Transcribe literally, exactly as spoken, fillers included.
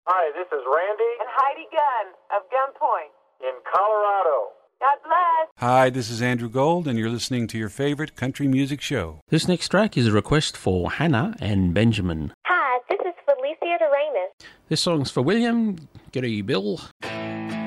Hi, this is Randy and Heidi Gunn of Gunpoint in Colorado. God bless. Hi, this is Andrew Gold, and you're listening to your favorite country music show. This next track is a request for Hannah and Benjamin. Hi, this is Felicia Doremus. This song's for William. G'day, Bill.